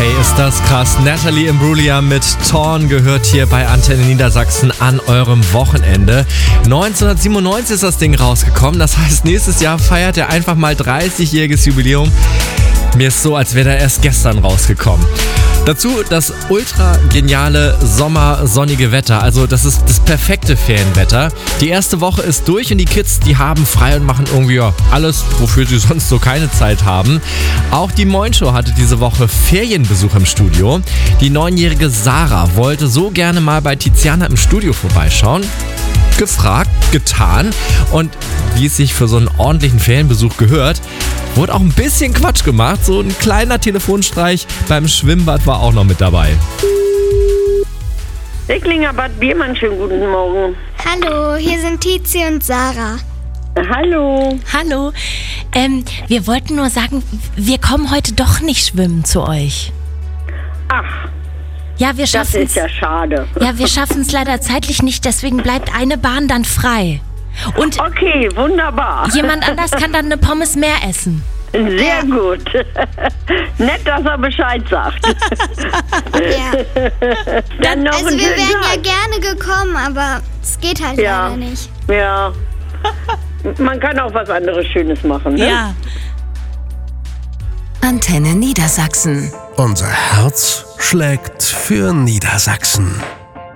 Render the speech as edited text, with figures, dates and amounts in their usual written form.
Ey, ist das krass. Natalie Imbruglia mit Torn gehört hier bei Antenne Niedersachsen an eurem Wochenende. 1997 ist das Ding rausgekommen. Das heißt, nächstes Jahr feiert er einfach mal 30-jähriges Jubiläum. Mir ist so, als wäre er erst gestern rausgekommen. Dazu das ultra geniale sommersonnige Wetter. Also das ist das perfekte Ferienwetter. Die erste Woche ist durch und die Kids, die haben frei und machen irgendwie alles, wofür sie sonst so keine Zeit haben. Auch die Moin Show hatte diese Woche Ferienbesuch im Studio. Die 9-jährige Sarah wollte so gerne mal bei Tiziana im Studio vorbeischauen. Gefragt, getan und wie es sich für so einen ordentlichen Ferienbesuch gehört, wurde auch ein bisschen Quatsch gemacht. So ein kleiner Telefonstreich beim Schwimmbad war auch noch mit dabei. Recklinger Bad Biermann, schönen guten Morgen. Hallo, hier sind Tizi und Sarah. Hallo. Hallo. Wir wollten nur sagen, wir kommen heute doch nicht schwimmen zu euch. Ach, Ja, wir das schaffen ist ja schade. Ja, wir schaffen es leider zeitlich nicht, deswegen bleibt eine Bahn dann frei. Und Okay, wunderbar. jemand anders kann dann eine Pommes mehr essen. Sehr gut. Nett, dass er Bescheid sagt. Ja. Dann noch Also einen wir schönen wären ja Tag. gerne gekommen, aber es geht halt Ja. leider nicht. Ja. Man kann auch was anderes Schönes machen, ne? Ja. Antenne Niedersachsen. Unser Herz schlägt für Niedersachsen.